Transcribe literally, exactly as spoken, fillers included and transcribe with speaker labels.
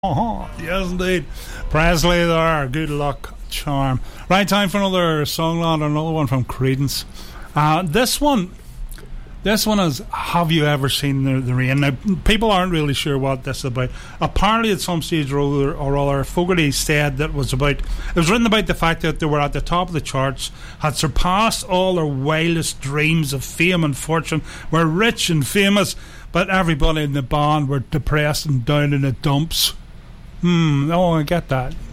Speaker 1: Oh, yes, indeed. Presley there. Good luck, charm. Right, time for another songland, another one from Creedence. Uh, this one, this one is Have You Ever Seen the, the Rain? Now, people aren't really sure what this is about. Apparently, at some stage or other, or other, Fogerty said that was about. It was written about the fact that they were at the top of the charts, had surpassed all their wildest dreams of fame and fortune, were rich and famous, but everybody in the band were depressed and down in the dumps. Hmm, oh, I get that.